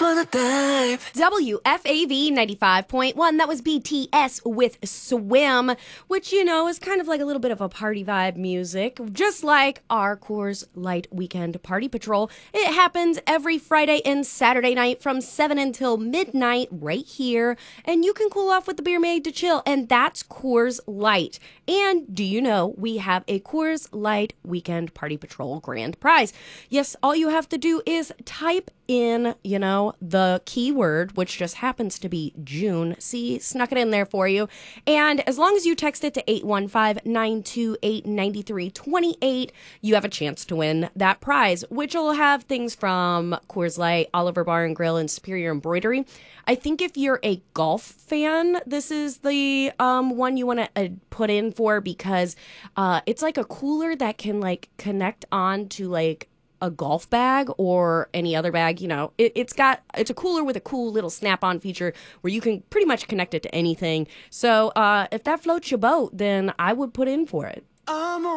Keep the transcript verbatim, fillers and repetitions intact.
for the dive. W F A V ninety-five point one. That was B T S with Swim, which, you know, is kind of like a little bit of a party vibe music, just like our Coors Light Weekend Party Patrol. It happens every Friday and Saturday night from seven until midnight right here, and you can cool off with the beer made to chill, and that's Coors Light. And do you know we have a Coors Light Weekend Party Patrol grand prize? Yes, all you have to do is type in, you know, the keyword, which just happens to be June. See, snuck it in there for you. And as long as you text it to eight one five, nine two eight, nine three two eight, you have a chance to win that prize, which will have things from Coors Light, Oliver Bar and Grill, and Superior Embroidery. I think if you're a golf fan, this is the um, one you want to uh, put in for, because uh, it's like a cooler that can like connect on to like a golf bag or any other bag. You know, it, it's got, it's a cooler with a cool little snap-on feature where you can pretty much connect it to anything. So uh, if that floats your boat, then I would put in for it. I'm